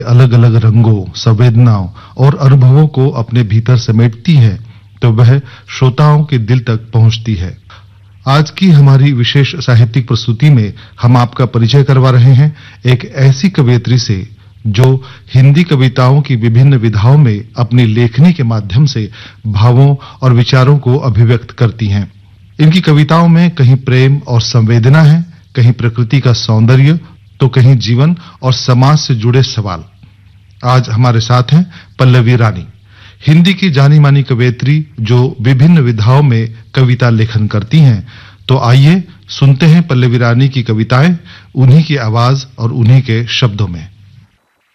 अलग-अलग रंगों, संवेदनाओं और अनुभवों को अपने भीतर समेटती है, तो वह श्रोताओं के दिल तक पहुंचती है। आज की हमारी विशेष साहित्यिक प्रस्तुति में हम आपका परिचय करवा रहे हैं एक ऐसी कवयित्री से जो हिंदी कविताओं की विभिन्न विधाओं में अपनी लेखनी के माध्यम से भावों और विचारों को अभिव्यक्त करती हैं। इनकी कविताओं में कहीं प्रेम और संवेदना है, कहीं प्रकृति का सौंदर्य, तो कहीं जीवन और समाज से जुड़े सवाल। आज हमारे साथ हैं पल्लवी रानी, हिंदी की जानी मानी कवयित्री जो विभिन्न विधाओं में कविता लेखन करती हैं। तो आइए सुनते हैं पल्लवी रानी की कविताएं, उन्हीं की आवाज और उन्हीं के शब्दों में।